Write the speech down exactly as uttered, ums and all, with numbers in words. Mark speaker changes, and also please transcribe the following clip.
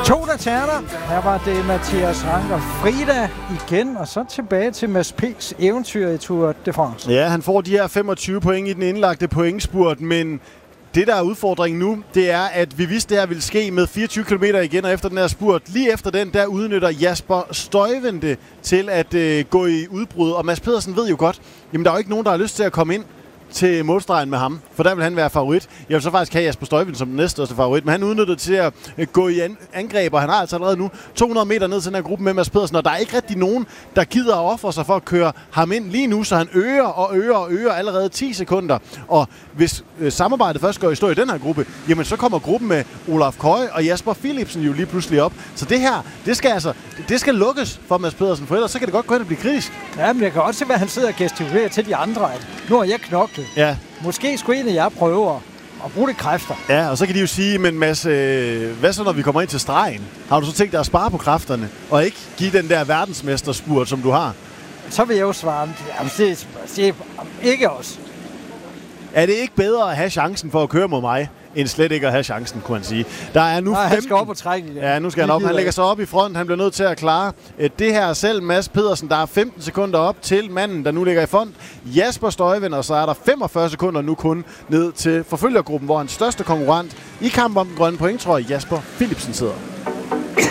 Speaker 1: To der tærter. Her var det Mathias Ranker Frida igen, og så tilbage til Mads P's eventyr i Tour de France.
Speaker 2: Ja, han får de her femogtyve point i den indlagte pointspurt, men det, der er udfordringen nu, det er, at vi vidste, det her ville ske med fireogtyve kilometer igen, og efter den her spurt, lige efter den, der udnytter Jasper Stuyven det til at øh, gå i udbrud. Og Mads Pedersen ved jo godt, jamen der er jo ikke nogen, der har lyst til at komme ind til målstregen med ham, for der vil han være favorit. Jeg vil så faktisk have Jasper Stuyven som den næststørste favorit, men han udnyttede til at gå i angreb, og han har altså allerede nu to hundrede meter ned til den her gruppe med Mads Pedersen, og der er ikke rigtig nogen, der gider at ofre sig for at køre ham ind lige nu, så han øger og øger og øger allerede ti sekunder. Og hvis øh, samarbejdet først går i stå i den her gruppe, jamen så kommer gruppen med Olaf Køge og Jasper Philipsen jo lige pludselig op. Så det her, det skal altså, det skal lukkes for Mads Pedersen, for ellers så kan det godt gå hen og blive kritisk.
Speaker 1: Ja, men jeg kan også se, hvad han sidder og gestikulerer til de andre. Nu har jeg knoklet.
Speaker 2: Ja.
Speaker 1: Måske skulle en af jer prøve at bruge lidt kræfter.
Speaker 2: Ja, og så kan de jo sige, men Mads, øh, hvad så når vi kommer ind til stregen? Har du så tænkt dig at spare på kræfterne, og ikke give den der verdensmesterspurt, som du har?
Speaker 1: Så vil jeg jo svare, jamen, det, det, ikke os.
Speaker 2: Er det ikke bedre at have chancen for at køre mod mig, end slet ikke at have chancen, kunne han sige. Der er nu
Speaker 1: Nej,
Speaker 2: femten...
Speaker 1: han skal op og trække igen.
Speaker 2: Ja, nu skal han op. Han lægger sig op i front. Han bliver nødt til at klare det her selv. Mads Pedersen, der er femten sekunder op til manden, der nu ligger i front. Jasper Stuyven, og så er der femogfyrre sekunder nu kun ned til forfølgergruppen, hvor hans største konkurrent i kamp om den grønne point, tror jeg, Jasper Philipsen sidder.